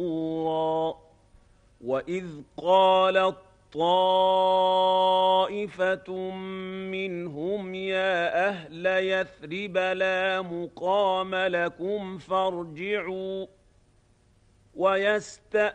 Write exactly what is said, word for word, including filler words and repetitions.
وإذ قالت طائفة منهم يا أهل يثرب لا مقام لكم فارجعوا ويستأذن